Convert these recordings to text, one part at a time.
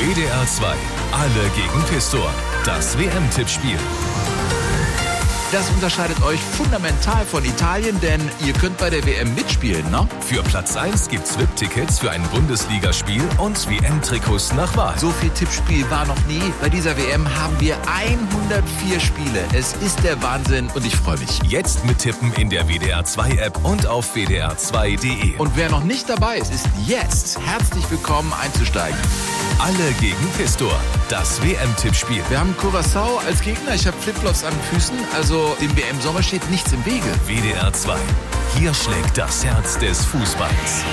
WDR 2. Alle gegen Pistor. Das WM-Tippspiel. Das unterscheidet euch fundamental von Italien, denn ihr könnt bei der WM mitspielen, ne? Für Platz 1 gibt's VIP-Tickets für ein Bundesligaspiel und WM-Trikots nach Wahl. So viel Tippspiel war noch nie. Bei dieser WM haben wir 104 Spiele. Es ist der Wahnsinn und ich freue mich. Jetzt mittippen in der WDR 2 App und auf wdr2.de. Und wer noch nicht dabei ist, ist jetzt herzlich willkommen einzusteigen. Alle gegen Pistor. Das WM-Tippspiel. Wir haben Curaçao als Gegner. Ich habe Flipflops an den Füßen, also dem WM-Sommer steht nichts im Wege. WDR 2. Hier schlägt das Herz des Fußballs.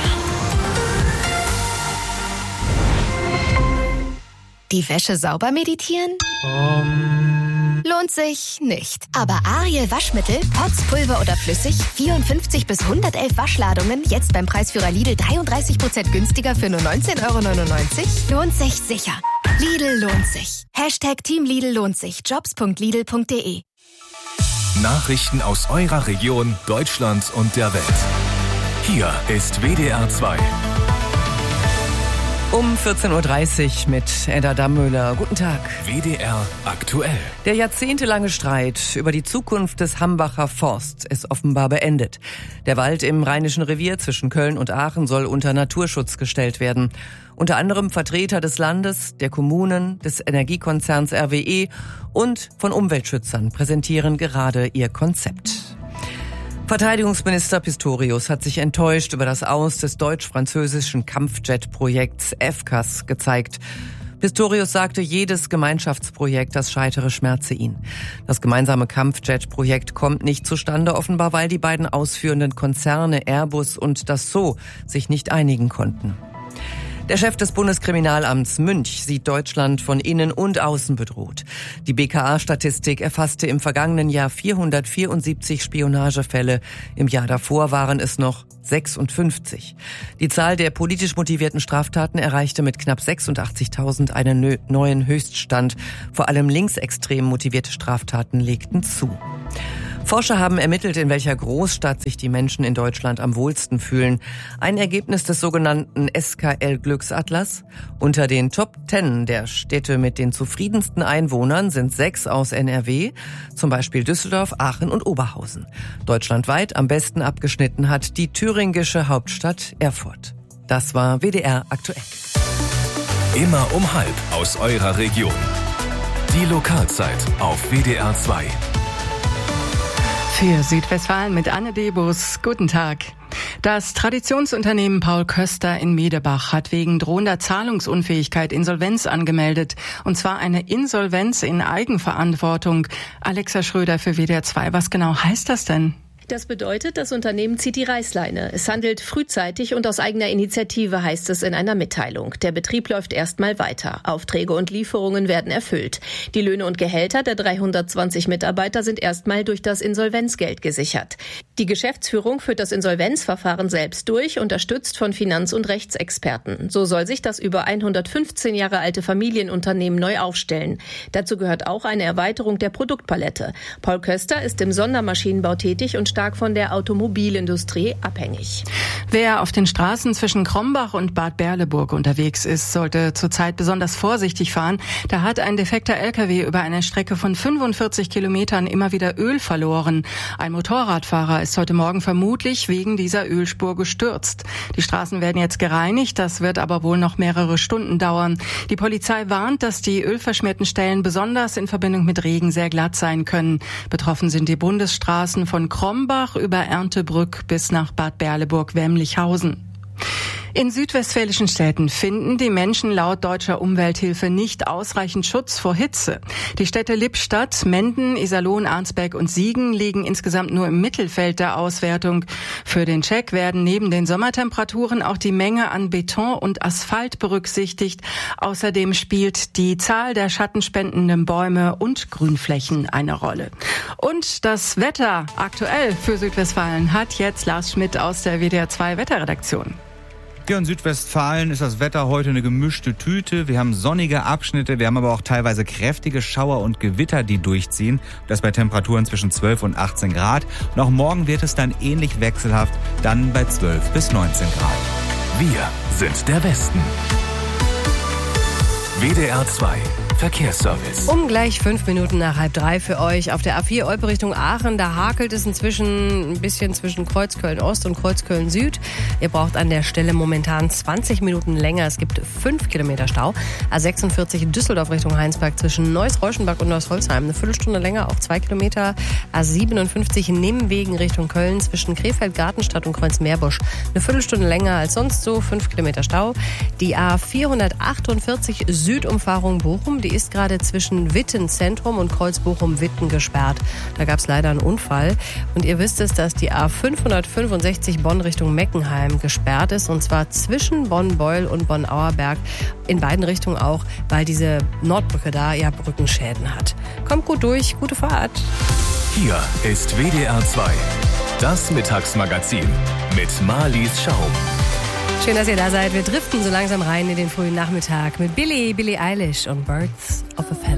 Die Wäsche sauber meditieren? Lohnt sich nicht. Aber Ariel Waschmittel, Pots, Pulver oder flüssig, 54 bis 111 Waschladungen, jetzt beim Preisführer Lidl 33% günstiger für nur 19,99 €? Lohnt sich sicher. Lidl lohnt sich. Team Lidl lohnt sich. Jobs.lidl.de. Nachrichten aus eurer Region, Deutschland und der Welt. Hier ist WDR 2. Um 14.30 Uhr mit Edda Dammöhler. Guten Tag. WDR aktuell. Der jahrzehntelange Streit über die Zukunft des Hambacher Forst ist offenbar beendet. Der Wald im Rheinischen Revier zwischen Köln und Aachen soll unter Naturschutz gestellt werden. Unter anderem Vertreter des Landes, der Kommunen, des Energiekonzerns RWE und von Umweltschützern präsentieren gerade ihr Konzept. Verteidigungsminister Pistorius hat sich enttäuscht über das Aus des deutsch-französischen Kampfjet-Projekts FCAS gezeigt. Pistorius sagte, jedes Gemeinschaftsprojekt, das scheitere, schmerze ihn. Das gemeinsame Kampfjet-Projekt kommt nicht zustande, offenbar weil die beiden ausführenden Konzerne Airbus und Dassault sich nicht einigen konnten. Der Chef des Bundeskriminalamts Münch sieht Deutschland von innen und außen bedroht. Die BKA-Statistik erfasste im vergangenen Jahr 474 Spionagefälle. Im Jahr davor waren es noch 56. Die Zahl der politisch motivierten Straftaten erreichte mit knapp 86.000 einen neuen Höchststand. Vor allem linksextrem motivierte Straftaten legten zu. Forscher haben ermittelt, in welcher Großstadt sich die Menschen in Deutschland am wohlsten fühlen. Ein Ergebnis des sogenannten SKL-Glücksatlas. Unter den Top 10 der Städte mit den zufriedensten Einwohnern sind 6 aus NRW, zum Beispiel Düsseldorf, Aachen und Oberhausen. Deutschlandweit am besten abgeschnitten hat die thüringische Hauptstadt Erfurt. Das war WDR aktuell. Immer um 12:30 aus eurer Region. Die Lokalzeit auf WDR 2. Für Südwestfalen mit Anne Debus. Guten Tag. Das Traditionsunternehmen Paul Köster in Medebach hat wegen drohender Zahlungsunfähigkeit Insolvenz angemeldet. Und zwar eine Insolvenz in Eigenverantwortung. Alexa Schröder für WDR 2. Was genau heißt das denn? Das bedeutet, das Unternehmen zieht die Reißleine. Es handelt frühzeitig und aus eigener Initiative, heißt es in einer Mitteilung. Der Betrieb läuft erstmal weiter. Aufträge und Lieferungen werden erfüllt. Die Löhne und Gehälter der 320 Mitarbeiter sind erstmal durch das Insolvenzgeld gesichert. Die Geschäftsführung führt das Insolvenzverfahren selbst durch, unterstützt von Finanz- und Rechtsexperten. So soll sich das über 115 Jahre alte Familienunternehmen neu aufstellen. Dazu gehört auch eine Erweiterung der Produktpalette. Paul Köster ist im Sondermaschinenbau tätig und stark von der Automobilindustrie abhängig. Wer auf den Straßen zwischen Krombach und Bad Berleburg unterwegs ist, sollte zurzeit besonders vorsichtig fahren. Da hat ein defekter LKW über eine Strecke von 45 Kilometern immer wieder Öl verloren. Ein Motorradfahrer ist heute Morgen vermutlich wegen dieser Ölspur gestürzt. Die Straßen werden jetzt gereinigt, das wird aber wohl noch mehrere Stunden dauern. Die Polizei warnt, dass die ölverschmierten Stellen besonders in Verbindung mit Regen sehr glatt sein können. Betroffen sind die Bundesstraßen von Krombach über Erntebrück bis nach Bad Berleburg-Wemmlichhausen. In südwestfälischen Städten finden die Menschen laut Deutscher Umwelthilfe nicht ausreichend Schutz vor Hitze. Die Städte Lippstadt, Menden, Iserlohn, Arnsberg und Siegen liegen insgesamt nur im Mittelfeld der Auswertung. Für den Check werden neben den Sommertemperaturen auch die Menge an Beton und Asphalt berücksichtigt. Außerdem spielt die Zahl der schattenspendenden Bäume und Grünflächen eine Rolle. Und das Wetter aktuell für Südwestfalen hat jetzt Lars Schmidt aus der WDR 2 Wetterredaktion. Hier in Südwestfalen ist das Wetter heute eine gemischte Tüte. Wir haben sonnige Abschnitte, wir haben aber auch teilweise kräftige Schauer und Gewitter, die durchziehen. Das bei Temperaturen zwischen 12 und 18 Grad. Und auch morgen wird es dann ähnlich wechselhaft, dann bei 12 bis 19 Grad. Wir sind der Westen. WDR 2 Verkehrsservice. Um gleich 5 Minuten nach 2:30 für euch auf der A4 Olpe Richtung Aachen. Da hakelt es inzwischen ein bisschen zwischen Kreuzköln Ost und Kreuzköln Süd. Ihr braucht an der Stelle momentan 20 Minuten länger. Es gibt 5 Kilometer Stau. A46 Düsseldorf Richtung Heinsberg zwischen Neuss-Reuschenbach und Neuss-Holzheim. Eine Viertelstunde länger, auch 2 Kilometer. A57 Nimwegen Richtung Köln zwischen Krefeld-Gartenstadt und Kreuz-Meerbusch. Eine Viertelstunde länger als sonst so, 5 Kilometer Stau. Die A448 Südumfahrung Bochum, die ist gerade zwischen Witten Zentrum und Kreuz-Bochum-Witten gesperrt. Da gab es leider einen Unfall. Und ihr wisst es, dass die A565 Bonn Richtung Meckenheim gesperrt ist. Und zwar zwischen Bonn-Beul und Bonn-Auerberg. In beiden Richtungen auch, weil diese Nordbrücke da ja Brückenschäden hat. Kommt gut durch, gute Fahrt. Hier ist WDR 2, das Mittagsmagazin mit Marlies Schaum. Schön, dass ihr da seid. Wir driften so langsam rein in den frühen Nachmittag mit Billie Eilish und Birds of a Feather.